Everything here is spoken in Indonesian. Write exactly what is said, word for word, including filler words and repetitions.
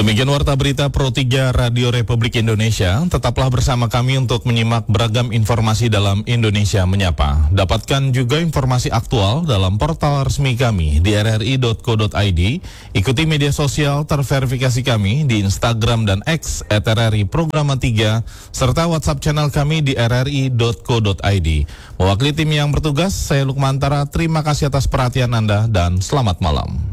Demikian Warta Berita Pro tiga Radio Republik Indonesia. Tetaplah bersama kami untuk menyimak beragam informasi dalam Indonesia Menyapa. Dapatkan juga informasi aktual dalam portal resmi kami di r r i dot co dot i d. Ikuti media sosial terverifikasi kami di Instagram dan X at r r i programa tiga, serta WhatsApp channel kami di r r i dot co dot i d. Mewakili tim yang bertugas, saya Lukmantara. Terima kasih atas perhatian Anda dan selamat malam.